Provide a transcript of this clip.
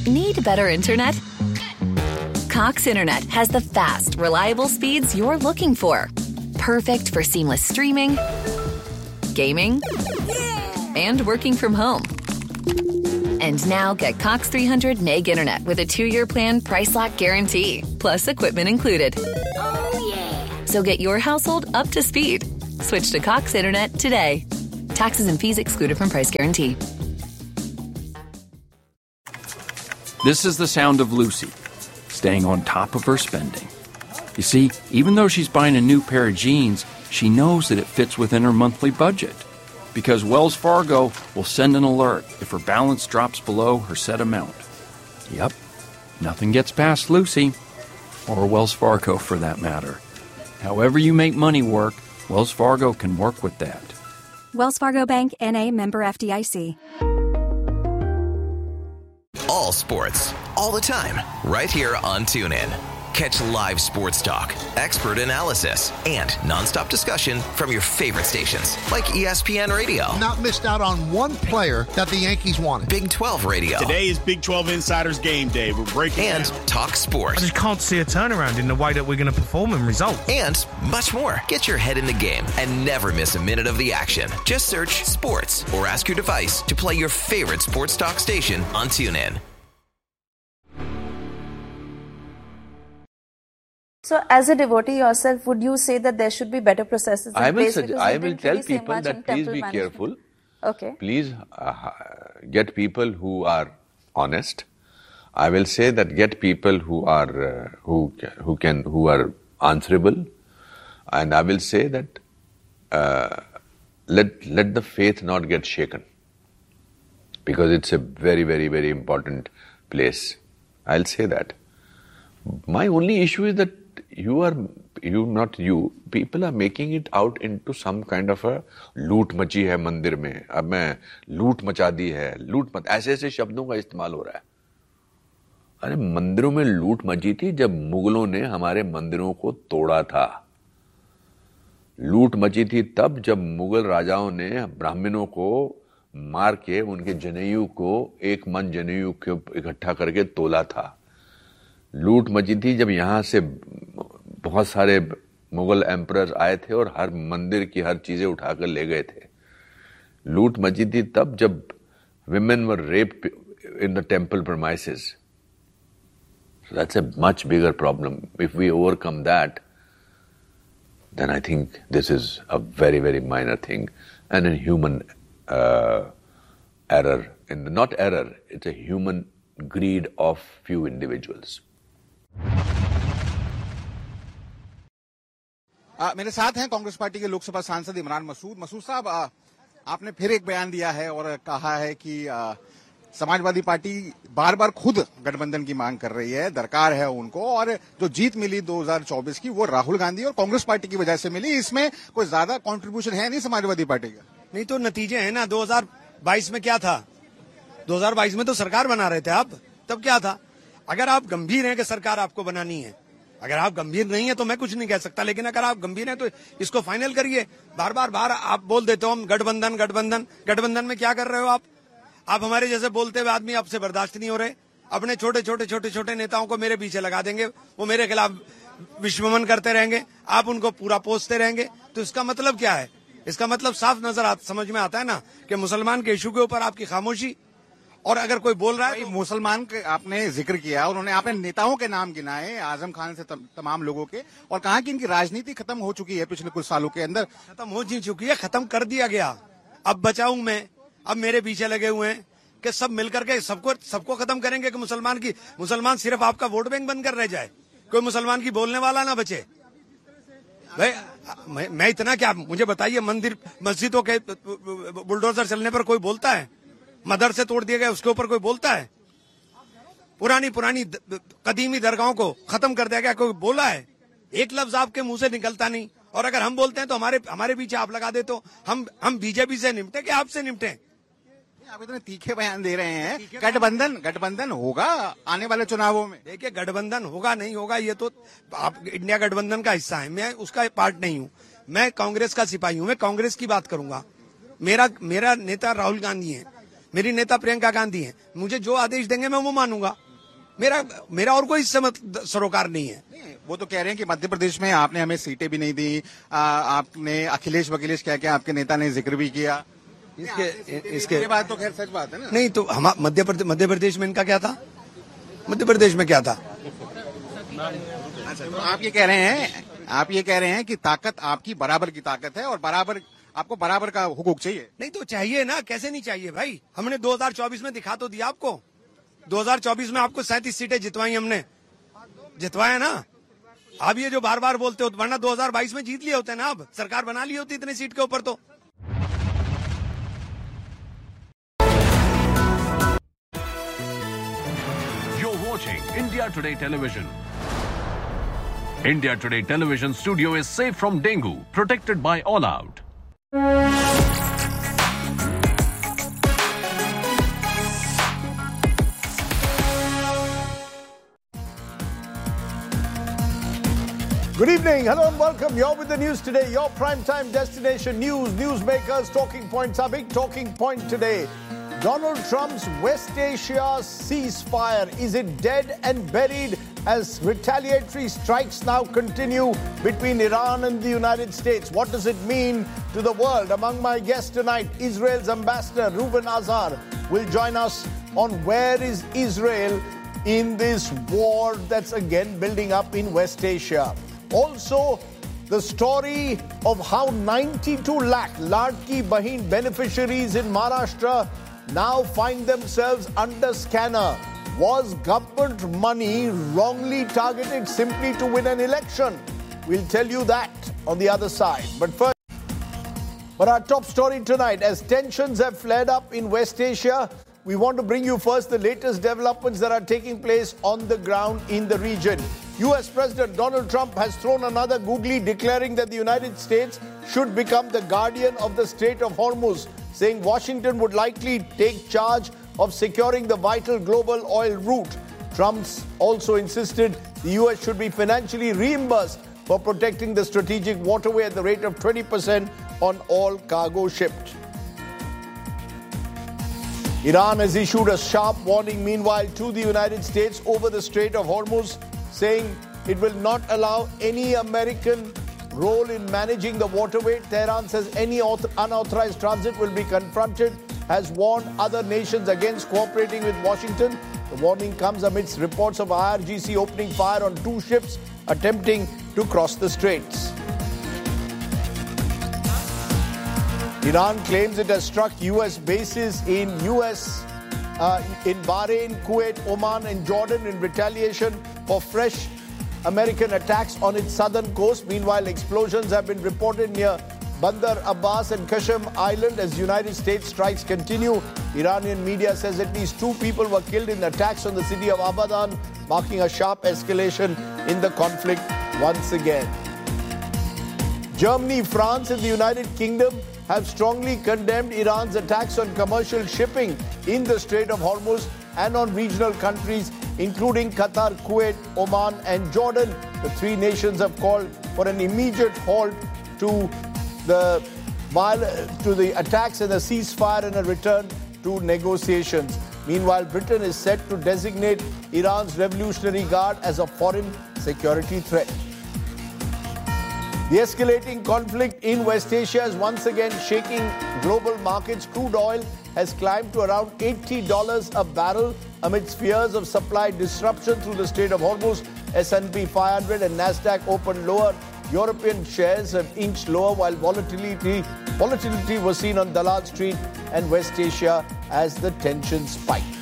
Need better internet? Cox Internet has the fast, reliable speeds you're looking for. Perfect for seamless streaming, gaming, and working from home. And now get Cox 300 meg internet with a 2-year plan price lock guarantee, plus equipment included. Oh, yeah. So get your household up to speed. Switch to Cox Internet today. Taxes and fees excluded from price guarantee. This is the sound of Lucy, staying on top of her spending. You see, even though she's buying a new pair of jeans, she knows that it fits within her monthly budget. Because Wells Fargo will send an alert if her balance drops below her set amount. Yep, nothing gets past Lucy, or Wells Fargo for that matter. However you make money work, Wells Fargo can work with that. Wells Fargo Bank, N.A., member FDIC. All sports, all the time, right here on TuneIn. Catch live sports talk, expert analysis, and nonstop discussion from your favorite stations, like ESPN Radio. Not missed out on one player that the Yankees wanted. Big 12 Radio. Today is Big 12 Insiders Game Day. We're breaking and down. Talk Sports. I just can't see a turnaround in the way that we're going to perform and result. And much more. Get your head in the game and never miss a minute of the action. Just search sports or ask your device to play your favorite sports talk station on TuneIn. So, as a devotee yourself, would you say that there should be better processes in place? I will tell people that please be careful. Okay. Please get people who are honest. I will say that get people who are answerable, and I will say that let the faith not get shaken, because it's a very, very, very important place. I'll say that. My only issue is that people are making it out into some kind of a लूट मची है मंदिर में, अब मैं लूट मचा दी है, ऐसे शब्दों का इस्तेमाल हो रहा है। अरे मंदिरों में लूट मची थी जब मुगलों ने हमारे मंदिरों को तोड़ा था। लूट मची थी तब जब मुगल राजाओं ने ब्राह्मणों को मार के उनके जनेऊ को एक मन जनेऊ को इकट्ठा करके तोला था। लूट मची थी जब यहाँ से बहुत सारे मुगल एम्परर्स आए थे और हर मंदिर की हर चीजें उठाकर ले गए थे। लूट मची थी तब जब women were raped in the temple premises. So that's a much bigger problem. If we overcome that, then I think this is a very, very minor thing and a human error. Not error, it's a human greed of few individuals. मेरे साथ हैं Congress party के लोकसभा सांसद इमरान मसूद। मसूद साहब, आपने फिर एक बयान दिया है और कहा है कि समाजवादी पार्टी बार बार खुद गठबंधन की मांग कर रही है, दरकार है उनको, और जो जीत मिली 2024 की वो राहुल गांधी और कांग्रेस पार्टी की वजह से मिली। इसमें कोई ज्यादा कंट्रीब्यूशन है नहीं समाजवादी पार्टी का? नहीं तो नतीजे है ना। 2022 में क्या था? 2022 में तो सरकार बना रहे थे आप, तब क्या था? अगर आप गंभीर हैं कि सरकार आपको बनानी है, अगर आप गंभीर नहीं है तो मैं कुछ नहीं कह सकता, लेकिन अगर आप गंभीर हैं तो इसको फाइनल करिए। बार बार आप बोल देते हो हम गठबंधन में क्या कर रहे हो आप हमारे जैसे बोलते हुए आदमी आपसे बर्दाश्त नहीं हो रहे। अपने छोटे नेताओं को मेरे पीछे लगा देंगे, वो मेरे खिलाफ विश्वमन करते रहेंगे, आप उनको पूरा पोसते रहेंगे। तो इसका मतलब क्या है? इसका मतलब साफ समझ में आता है ना कि मुसलमान के इशू के ऊपर आपकी खामोशी। और अगर कोई बोल रहा है मुसलमान के आपने जिक्र किया, उन्होंने आपने नेताओं के नाम गिनाए, आजम खान से तमाम लोगों के, और कहा कि इनकी राजनीति खत्म हो चुकी है पिछले कुछ सालों के अंदर। खत्म हो चुकी है, खत्म कर दिया गया। अब बचाऊं मैं, अब मेरे पीछे लगे हुए हैं कि सब मिलकर के सबको खत्म करेंगे कि मुसलमान सिर्फ आपका वोट बैंक बनकर रह जाए, कोई मुसलमान की बोलने वाला ना बचे। भाई मैं इतना क्या, मुझे बताइए, मस्जिदों के बुलडोजर चलने पर कोई बोलता है? मदरसे तोड़ दिए गए उसके ऊपर कोई बोलता है? पुरानी कदीमी दरगाहों को खत्म कर दिया गया, कोई बोला है? एक लफ्ज आपके मुंह से निकलता नहीं। और अगर हम बोलते हैं तो हमारे पीछे आप लगा देते हो। हम बीजेपी से निपटे कि आपसे निपटे? आप इतने तीखे बयान दे रहे हैं। गठबंधन होगा आने वाले चुनावों में। देखिए, गठबंधन होगा नहीं होगा ये तो आप इंडिया गठबंधन का हिस्सा है, मैं उसका पार्ट नहीं हूं। मैं कांग्रेस का सिपाही हूं, मैं कांग्रेस की बात करूंगा। मेरा नेता राहुल गांधी है। मेरी नेता प्रियंका गांधी है, मुझे जो आदेश देंगे मैं वो मानूंगा। मेरा और कोई इससे सरोकार नहीं है। वो तो कह रहे हैं कि मध्य प्रदेश में आपने हमें सीटें भी नहीं दी, आपने अखिलेश वकीलेश क्या आपके नेता ने जिक्र भी किया। इसके बात तो खैर सच बात है ना। नहीं तो हम मध्य प्रदेश में इनका क्या था? मध्य प्रदेश में क्या था? अच्छा, तो आप ये कह रहे हैं कि ताकत आपकी बराबर की ताकत है और बराबर आपको बराबर का हुकूक चाहिए। नहीं तो चाहिए ना, कैसे नहीं चाहिए भाई? हमने 2024 में दिखा तो दिया आपको। 2024 में आपको 37 सीटें जितवाई, हमने जितवाया ना। आप ये जो बार बार बोलते हो, वरना 2022 में जीत लिए होते ना, आप सरकार बना ली होती इतने सीट के ऊपर तो। You're watching India Today Television. India Today Television studio is safe from dengue, protected by All Out. Good evening. Hello and welcome. You're with the news today. Your primetime destination news. Newsmakers talking points. Our big talking point today. Donald Trump's West Asia ceasefire. Is it dead and buried as retaliatory strikes now continue between Iran and the United States? What does it mean to the world? Among my guests tonight, Israel's ambassador Reuven Azar will join us on where is Israel in this war that's again building up in West Asia. Also, the story of how 92 lakh Ladki Bahin beneficiaries in Maharashtra now find themselves under scanner. Was government money wrongly targeted simply to win an election? We'll tell you that on the other side. But our top story tonight, as tensions have flared up in West Asia, we want to bring you first the latest developments that are taking place on the ground in the region. US President Donald Trump has thrown another googly, declaring that the United States should become the guardian of the Strait of Hormuz, saying Washington would likely take charge of securing the vital global oil route. Trump's also insisted the US should be financially reimbursed for protecting the strategic waterway at the rate of 20% on all cargo shipped. Iran has issued a sharp warning, meanwhile, to the United States over the Strait of Hormuz, saying it will not allow any American role in managing the waterway. Tehran says any unauthorized transit will be confronted, has warned other nations against cooperating with Washington. The warning comes amidst reports of IRGC opening fire on 2 ships attempting to cross the straits. Iran claims it has struck U.S. bases in Bahrain, Kuwait, Oman and Jordan in retaliation for fresh American attacks on its southern coast. Meanwhile, explosions have been reported near Bandar Abbas and Qasem Island as United States strikes continue. Iranian media says at least 2 people were killed in attacks on the city of Abadan, marking a sharp escalation in the conflict once again. Germany, France and the United Kingdom have strongly condemned Iran's attacks on commercial shipping in the Strait of Hormuz and on regional countries including Qatar, Kuwait, Oman and Jordan. The 3 nations have called for an immediate halt to the attacks and a ceasefire and a return to negotiations. Meanwhile, Britain is set to designate Iran's Revolutionary Guard as a foreign security threat. The escalating conflict in West Asia is once again shaking global markets. Crude oil has climbed to around $80 a barrel amidst fears of supply disruption through the Strait of Hormuz. S&P 500 and Nasdaq opened lower. European shares have inched lower while volatility was seen on Dalal Street and West Asia as the tensions spiked.